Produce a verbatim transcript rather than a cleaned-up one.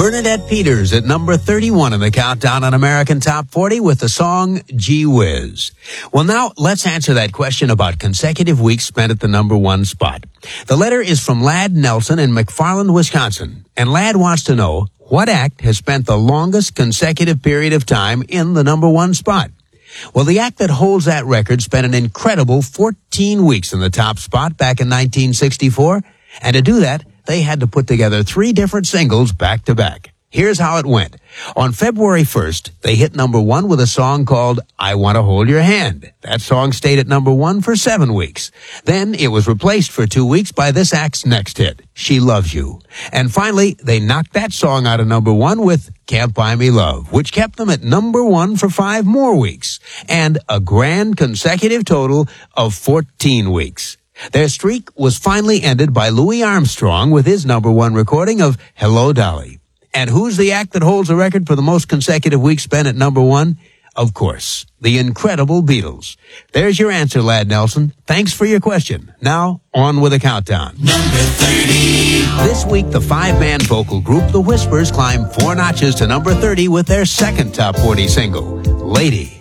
Bernadette Peters at number thirty-one in the countdown on American Top forty with the song Gee Whiz. Well, now let's answer that question about consecutive weeks spent at the number one spot. The letter is from Lad Nelson in McFarland, Wisconsin. And Lad wants to know what act has spent the longest consecutive period of time in the number one spot. Well, the act that holds that record spent an incredible fourteen weeks in the top spot back in nineteen sixty-four. And to do that, they had to put together three different singles back to back. Here's how it went. On February first, they hit number one with a song called I Want to Hold Your Hand. That song stayed at number one for seven weeks. Then it was replaced for two weeks by this act's next hit, She Loves You. And finally, they knocked that song out of number one with Can't Buy Me Love, which kept them at number one for five more weeks, and a grand consecutive total of fourteen weeks. Their streak was finally ended by Louis Armstrong with his number one recording of Hello, Dolly. And who's the act that holds the record for the most consecutive weeks spent at number one? Of course, the incredible Beatles. There's your answer, Lad Nelson. Thanks for your question. Now, on with the countdown. Number thirty. This week, the five-man vocal group The Whispers climbed four notches to number thirty with their second top forty single, Lady.